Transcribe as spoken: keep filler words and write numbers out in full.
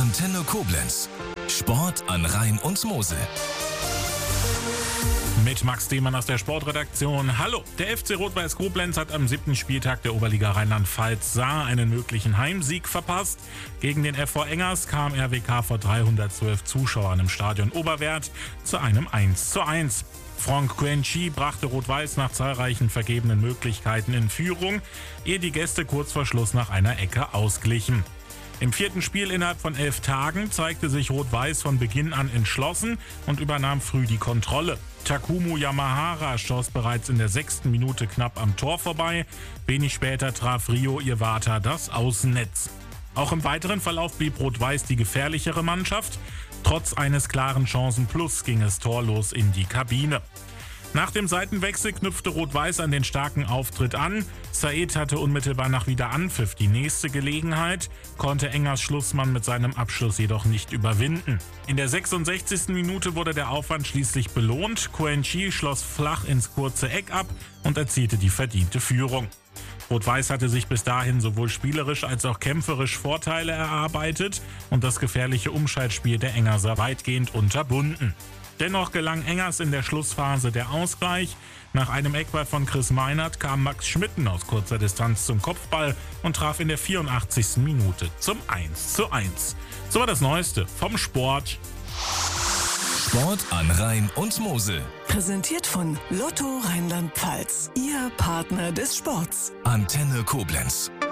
Antenne Koblenz. Sport an Rhein und Mosel. Mit Max Demann aus der Sportredaktion. Hallo, der F C Rot-Weiß Koblenz hat am siebten Spieltag der Oberliga Rheinland-Pfalz Saar einen möglichen Heimsieg verpasst. Gegen den F V Engers kam R W K vor dreihundertzwölf Zuschauern im Stadion Oberwerth zu einem eins zu eins. Franck Quenchi brachte Rot-Weiß nach zahlreichen vergebenen Möglichkeiten in Führung, ehe die Gäste kurz vor Schluss nach einer Ecke ausglichen. Im vierten Spiel innerhalb von elf Tagen zeigte sich Rot-Weiß von Beginn an entschlossen und übernahm früh die Kontrolle. Takumu Yamahara schoss bereits in der sechsten Minute knapp am Tor vorbei. Wenig später traf Rio Iwata das Außennetz. Auch im weiteren Verlauf blieb Rot-Weiß die gefährlichere Mannschaft. Trotz eines klaren Chancen-Plus ging es torlos in die Kabine. Nach dem Seitenwechsel knüpfte Rot-Weiß an den starken Auftritt an. Said hatte unmittelbar nach Wiederanpfiff die nächste Gelegenheit, konnte Engers Schlussmann mit seinem Abschluss jedoch nicht überwinden. In der sechsundsechzigsten Minute wurde der Aufwand schließlich belohnt. Quenchi schloss flach ins kurze Eck ab und erzielte die verdiente Führung. Rot-Weiß hatte sich bis dahin sowohl spielerisch als auch kämpferisch Vorteile erarbeitet und das gefährliche Umschaltspiel der Engerser weitgehend unterbunden. Dennoch gelang Engers in der Schlussphase der Ausgleich. Nach einem Eckball von Chris Meinert kam Max Schmitten aus kurzer Distanz zum Kopfball und traf in der vierundachtzigsten Minute zum eins zu eins. So war das Neueste vom Sport. Sport an Rhein und Mosel. Präsentiert von Lotto Rheinland-Pfalz. Ihr Partner des Sports. Antenne Koblenz.